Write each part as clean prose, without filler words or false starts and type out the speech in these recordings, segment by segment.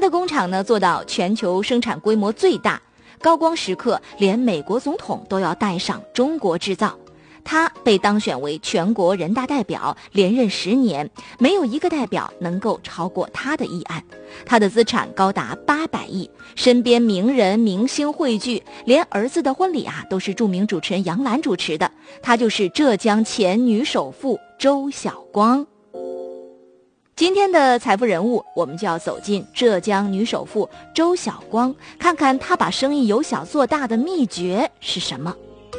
的工厂呢做到全球生产规模最大，高光时刻连美国总统都要带上中国制造。他被当选为全国人大代表，连任10年，没有一个代表能够超过他的议案。他的资产高达800亿，身边名人明星汇聚，连儿子的婚礼都是著名主持人杨澜主持的。她就是浙江前女首富周晓光。今天的财富人物，我们就要走进浙江女首富周晓光，看看她把生意由小做大的秘诀是什么。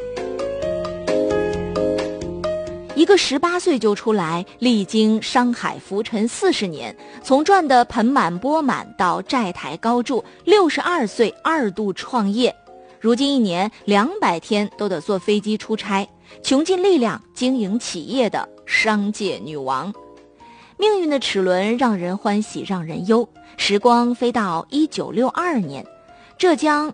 一个18岁就出来，历经商海浮沉40年，从赚得盆满钵满到债台高筑，62岁2度创业，如今1年200天都得坐飞机出差，穷尽力量经营企业的商界女王。命运的齿轮让人欢喜让人忧，时光飞到1962年，浙江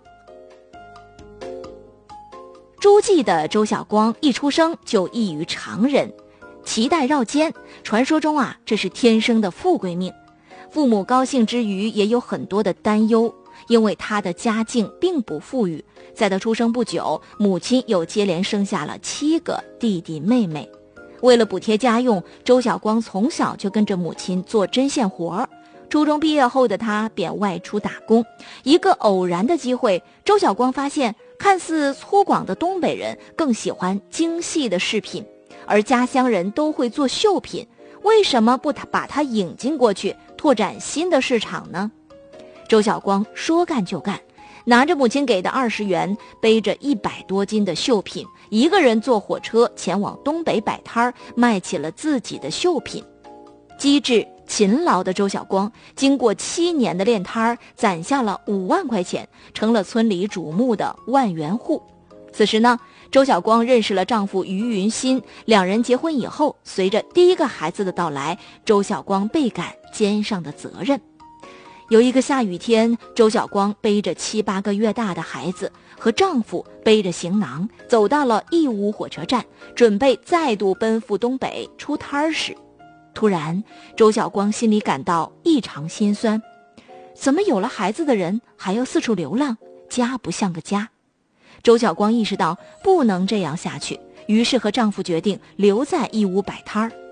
诸暨的周晓光一出生就异于常人，脐带绕肩，传说中这是天生的富贵命。父母高兴之余也有很多的担忧，因为他的家境并不富裕，在他出生不久，母亲又接连生下了7个弟弟妹妹。为了补贴家用，周晓光从小就跟着母亲做针线活。初中毕业后的他便外出打工，一个偶然的机会，周晓光发现看似粗犷的东北人更喜欢精细的饰品，而家乡人都会做绣品，为什么不把它引进过去，拓展新的市场呢？周晓光说干就干，拿着母亲给的20元，背着100多斤的绣品，一个人坐火车前往东北摆摊，卖起了自己的绣品。机智勤劳的周晓光经过7年的练摊，攒下了5万块钱，成了村里瞩目的万元户。此时呢，周晓光认识了丈夫于云新，两人结婚以后，随着第一个孩子的到来，周晓光倍感肩上的责任。有一个下雨天，周晓光背着7、8个月大的孩子，和丈夫背着行囊走到了义乌火车站，准备再度奔赴东北出摊时，突然周晓光心里感到异常心酸，怎么有了孩子的人还要四处流浪，家不像个家。周晓光意识到不能这样下去，于是和丈夫决定留在义乌摆摊儿。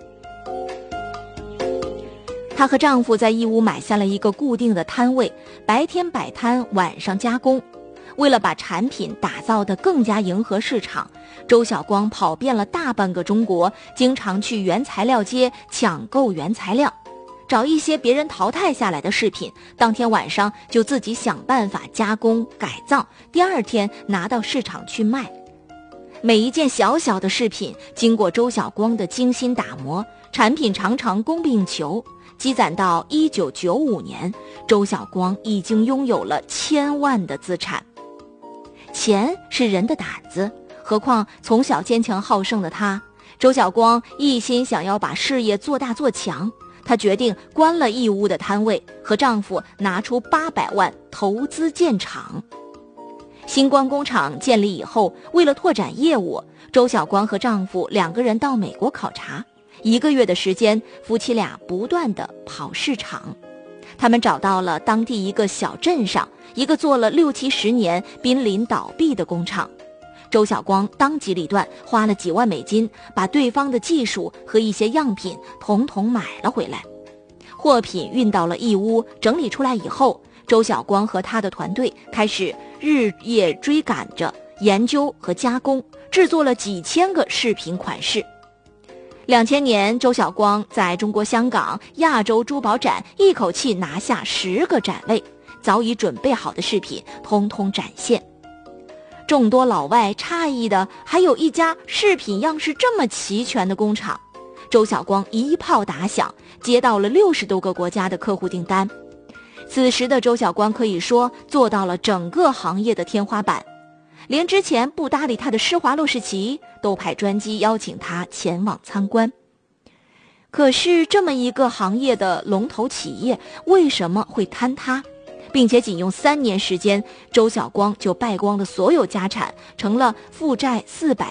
她和丈夫在义乌买下了一个固定的摊位，白天摆摊，晚上加工。为了把产品打造得更加迎合市场，周晓光跑遍了大半个中国，经常去原材料街抢购原材料，找一些别人淘汰下来的饰品，当天晚上就自己想办法加工改造，第二天拿到市场去卖。每一件小小的饰品经过周晓光的精心打磨，产品常常供不应求，积攒到1995年，周晓光已经拥有了1000万的资产。钱是人的胆子，何况从小坚强好胜的他，周晓光一心想要把事业做大做强。她决定关了义乌的摊位，和丈夫拿出800万投资建厂。星光工厂建立以后，为了拓展业务，周晓光和丈夫2个人到美国考察，1个月的时间，夫妻俩不断地跑市场。他们找到了当地一个小镇上一个做了60、70年濒临倒闭的工厂，周晓光当机立断，花了几万美金，把对方的技术和一些样品统统买了回来。货品运到了义乌，整理出来以后，周晓光和他的团队开始日夜追赶着研究和加工，制作了几千个饰品款式。2000年，周晓光在中国香港亚洲珠宝展一口气拿下10个展位，早已准备好的饰品通通展现。众多老外诧异的还有一家饰品样式这么齐全的工厂。周晓光一炮打响，接到了60多个国家的客户订单。此时的周晓光可以说做到了整个行业的天花板，连之前不搭理他的施华洛世奇都派专机邀请他前往参观。可是这么一个行业的龙头企业为什么会坍塌，并且仅用3年时间，周晓光就败光了所有家产，成了负债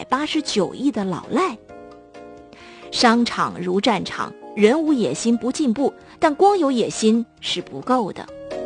489亿的老赖。商场如战场，人无野心不进步，但光有野心是不够的。